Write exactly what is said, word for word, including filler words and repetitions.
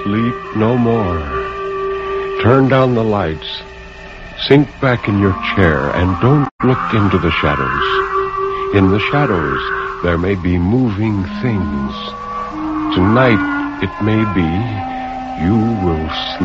sleep no more. Turn down the lights. Sink back in your chair and don't look into the shadows. In the shadows, there may be moving things. Tonight, it may be, you will sleep.